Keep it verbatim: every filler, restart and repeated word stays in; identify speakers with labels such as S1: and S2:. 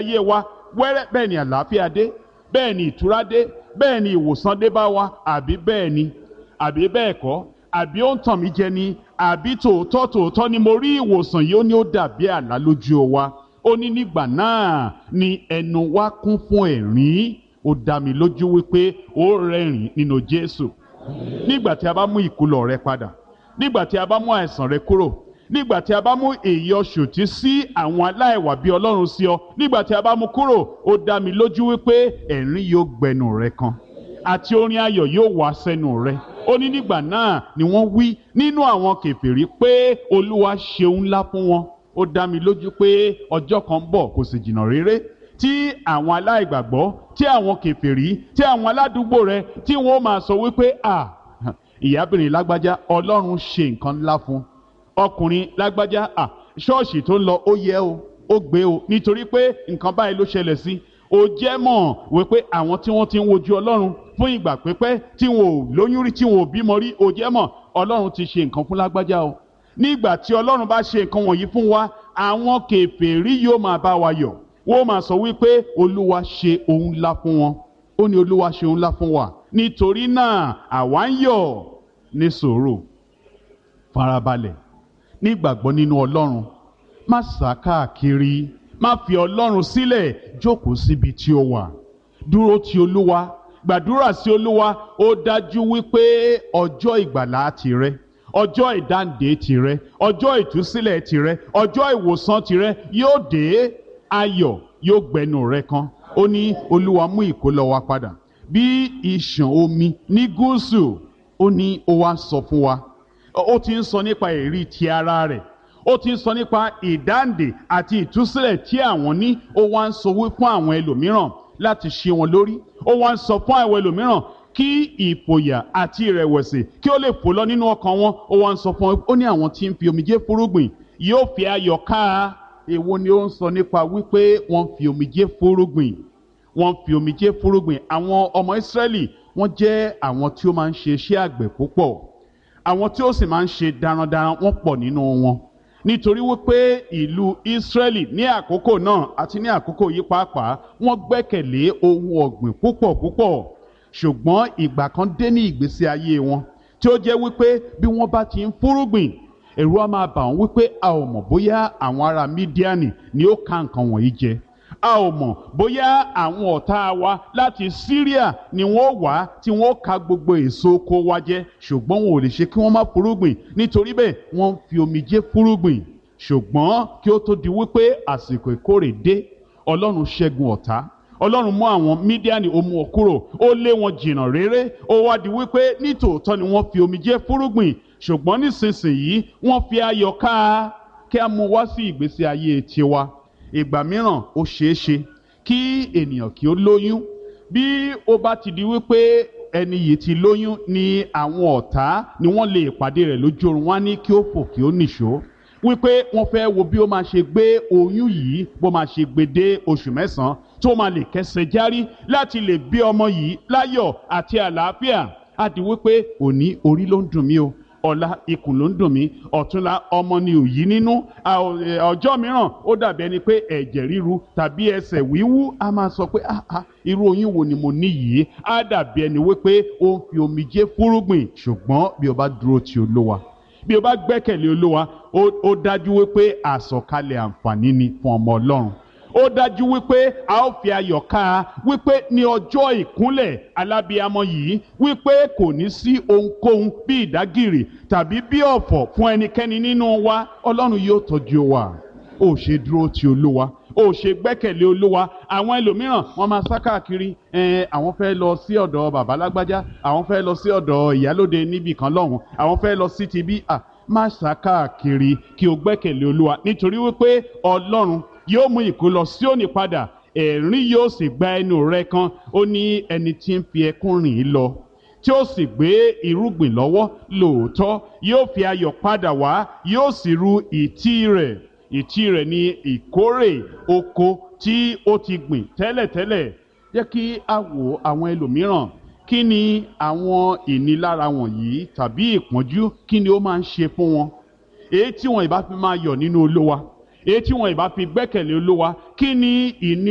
S1: ayé wa wẹ́rẹ́, bẹ́ẹ̀ ni àlàáfíà dé, bẹ́ẹ̀ ni ìtura dé, bẹ́ẹ̀ ni ìwòsàn dé bá wa, àbí bẹ́ẹ̀ ni àbí bẹ́ẹ̀ kọ́, àbí ó ń tàn mí jẹ ni, àbí tòótọ́ tòótọ́ ni mo rí ìwòsàn yìí. Ó ní ó dàbí àlá lójú wa. Ó ní nígbà náà ni ẹnu wa kún fún ẹ̀rín. Ó dá mi lójú wípé ó rẹ́rìn nínú Jésù. Nígbà tí a bá mú ìkúlọ̀ rẹ padà, nígbà tí a bá mú àìsàn rẹ kúrò, nígbà tí a bá mú èyí ọ̀ṣòtí sí àwọn aláìwà bí Ọlọ́run sí ọ, nígbà tí a bá mú kúrò, ó dá mi lójú wípé ẹ̀rín yóò gbẹnu rẹ kan àti orin ayọ̀ yóò wá sẹ́nu rẹ. Ó ní nígbà náà ni wọ́n wí nínú àwọn kèfèrí pé Olúwa ṣeun ńlá fún wọn. Ó dá mi lójú pé ọjọ́ kan ń bọ̀, kò sì jìnnà réré, tí àwọn aláìgbàgbọ́, tí àwọn kèfèrí, tí àwọn aládùúgbò rẹ, tí wọ́n máa sọ wípé à ìyábìnrin lágbájá, Ọlọ́run ṣe nǹkan ńlá fún. Ọkùnrin lágbájá, à ṣọ́ọ̀ṣì tó ń lọ ó yẹ o, ó gbé o, nítorí pé nǹkan báyìí ló ṣẹlẹ̀ sí. Ó jẹ́ mọ̀ wípé àwọn tí wọ́n ti ń wojú Ọlọ́run fún ìgbà pípẹ́, tí wọn ò lóyún rí, tí wọn ò bímọ rí, ó jẹ́ mọ̀ Ọlọ́run ti ṣe nǹkan fún lágbájá o. Nígbà tí Ọlọ́run bá ṣe nǹkan wọ̀nyí fún wa, àwọn kèfèrí yóò máa bá wa yọ̀. Wọ́n máa sọ wípé Olúwa ṣe ohun ńlá fún wọn. Ó ní Olúwa ṣe ohun ńlá fún wa. Nítorí náà àwa ń yọ̀. Ní sùúrù, farabalẹ̀, nígbàgbọ́ nínú Ọlọ́run. Má sá káàkiri, má fi Ọlọ́run sílẹ̀, jókòó síbi tí ó wà. Dúró ti Olúwa, gbàdúrà sí Olúwa. Ó dájú wípé ọjọ́ ìgbàlà tìrẹ, ọjọ́ ìdáǹdè tìrẹ, ọjọ́ ìtúsílẹ̀ tìrẹ, ọjọ́ ìwòsàn tìrẹ yóò dé. Ayọ̀ yóò gbẹnu rẹ kan. Ó ní Olúwa mú ìkólọ wa padà bí ìṣàn omi ní gúúsù. Ó ní ó wá sọ fún wa. Ó ti ń sọ nípa èrí ti ara rẹ̀. Ó ti ń sọ nípa ìdáǹdè àti ìtúsílẹ̀ tí àwọn ní. Ó wá ń sọ wí fún àwọn ẹlòmíràn láti ṣe wọn lórí. Ó wá ń sọ fún àwọn ẹlòmíràn kí ìfòyà àti ìrẹ̀wẹ̀sì kí ó lè fò lọ nínú ọkàn wọn. Ó wá ń sọ fún wọn. Ó ní àwọn tí ń fi omijé fúrúgbìn yóò fi ayọ̀ ká. Èwo ni ó ń sọ nípa wípé wọ́n fi omijé fúrúgbìn, wọ́n fi omijé fúrúgbìn. Àwọn ọmọ Ísírẹ́lì wọ́n jẹ́ àwọn tí ó máa ń ṣe iṣẹ́ àgbẹ̀ púpọ̀, àwọn tí ó sì máa ń ṣe darandaran wọ́n pọ̀ nínú wọn. Nítorí wípé ìlú Ísírẹ́lì ní àkókò náà àti ní àkókò yìí pàápàá, wọ́n gbẹ́kẹ̀lé ohun ọ̀gbìn púpọ̀ púpọ̀. Ṣùgbọ́n ìgbà kan dé ní ìgbésí ayé wọn tí ó jẹ́ wípé bí wọ́n bá ti ń fúrúgbìn, ẹ̀rù á máa bà wọ́n wípé a ò mọ̀ bóyá àwọn ará Mídíánì ni ó ká nǹkan wọ̀nyí jẹ. A ò mọ̀ bóyá àwọn ọ̀tá wa láti Síríà ni wọ́n wá tí wọ́n ká gbogbo èso oko wa jẹ. Ṣùgbọ́n wọn ò lè ṣe kí wọ́n má fúrúgbìn. Nítorí bẹ́ẹ̀ wọ́n fi omijé fúrúgbìn. Ṣùgbọ́n kí ó tó di wípé àsìkò ìkórè dé, Ọlọ́run ṣẹ́gun ọ̀tá. Ọlọ́run mú àwọn Mídíánì, ó mú wọn kúrò, ó lé wọn jìnnà réré. Ó wá di wípé nítòótọ́ ni wọ́n fi omijé fúrúgbìn. Ṣùgbọ́n nísinsìnyí wọ́n fi ayọ̀ ká. Kí a mú wá sí ìgbésí ayé tiwa. Ìgbà mìíràn ó ṣeé ṣe kí ènìyàn kí ó lóyún. Bí ó bá ti di wípé ẹni yìí ti lóyún, ni àwọn ọ̀tá ni wọ́n lè pàdé rẹ̀ lójú oorun. Wọ́n á ní kí ó fò kí ó nìṣó, wípé wọ́n fẹ́ wo bí ó máa ṣe gbé oyún yìí, bó máa ṣe gbé dé oṣù mẹ́sàn-án tó máa lè kẹsẹ̀ járí láti lè bí ọmọ yìí láyọ̀ àti àlàáfíà. Á di wípé òní orí ló ń dùn mí o, ọ̀la ikùn ló ń dùn mí, ọ̀túnla ọmọ ni ò yí nínú, ọjọ́ mìíràn ó dàbí ẹni pé ẹ̀jẹ̀ ríru tàbí ẹsẹ̀ wíwú. A máa sọ pé ah ah irú oyún wo ni mo ní yìí. Á dàbí ẹni wípé ó ń fi omijé fúrúgbìn. Ṣùgbọ́n bí o bá dúró ti Olúwa, bí o bá gbẹ́kẹ̀lé Olúwa, ó dájú wípé àsọ̀kalẹ̀ àǹfààní ni fún ọmọ Ọlọ́run. Ó dájú wípé a ó fi ayọ̀ ká, wípé ní ọjọ́ ìkúnlẹ̀ alábíamọ yìí, wípé kò ní sí ohunkóhun bí ìdágìrì tàbí bí ọ̀fọ̀ fún ẹnikẹ́ni nínú wa. Ọlọ́run yóò tọ́jú wa. Ó ṣe dúró ti Olúwa, ó ṣe gbẹ́kẹ̀lé Olúwa. Àwọn ẹlòmíràn wọ́n máa sá káàkiri. ẹ̀ẹ́n àwọn fẹ́ lọ sí ọ̀dọ̀ bàbá lágbájá, àwọn fẹ́ lọ sí ọ̀dọ̀ ìyálóde níbì kan lọ́hùn, àwọn fẹ́ lọ sí ti bí. à má sá káàkiri, kí o gbẹ́kẹ̀lé Olúwa. Nítorí wípé Ọlọ́run yóò mú ìkólọ Síónì padà, ẹ̀rín yóò sì gba ẹnu rẹ kan. Ó ní ẹni tí ń fi ẹkún rìn lọ, tí ó sì gbé irúgbìn lọ́wọ́, lóòótọ́ yóò fi ayọ̀ padà wá, yóò sì ru ìtí rẹ̀. Ìtí rẹ̀ ni ìkórè oko tí ó ti gbìn tẹ́lẹ̀tẹ́lẹ̀. Jẹ́ kí a wo àwọn ẹlòmíràn. Kí ni àwọn ìnilára wọ̀nyí tàbí ìpọ́njú, kí ni ó máa ń ṣe fún wọn? Èyí tí wọn ìbá fi máa yọ̀ nínú Olúwa, èyí tí wọn ìbá fi gbẹ́kẹ̀lé Olúwa, kí ni ìní